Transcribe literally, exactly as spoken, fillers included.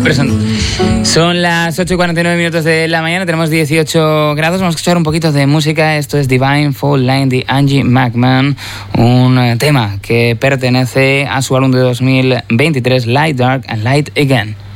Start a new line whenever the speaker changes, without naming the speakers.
Siempre son. Son las ocho y cuarenta y nueve minutos de la mañana, tenemos dieciocho grados. Vamos a escuchar un poquito de música. Esto es Divine Fault Line de Angie McMahon, un tema que pertenece a su álbum de dos mil veintitrés, Light Dark and Light Again.